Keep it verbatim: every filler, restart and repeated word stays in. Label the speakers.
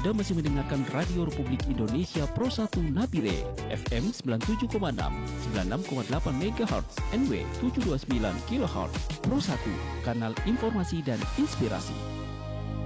Speaker 1: Anda masih mendengarkan Radio Republik Indonesia Pro satu Nabire, F M sembilan puluh tujuh koma enam, sembilan puluh enam koma delapan megahertz, N W tujuh dua sembilan kilohertz. Pro satu, kanal informasi dan inspirasi.